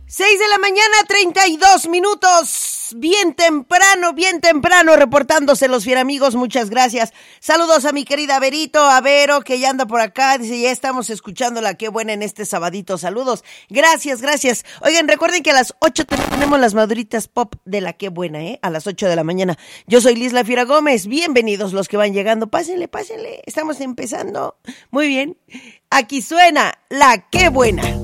6 de la mañana, 32 minutos. Bien temprano, reportándose los fieramigos, muchas gracias. Saludos a mi querida a Vero, que ya anda por acá. Dice, ya estamos escuchándola, qué buena en este sabadito. Saludos. Gracias. Oigan, recuerden que a las 8 tenemos las maduritas pop de la qué buena, a las 8 de la mañana. Yo soy Lisla Fiera Gómez. Bienvenidos los que van llegando. Pásenle. Estamos empezando. Muy bien. Aquí suena la qué buena.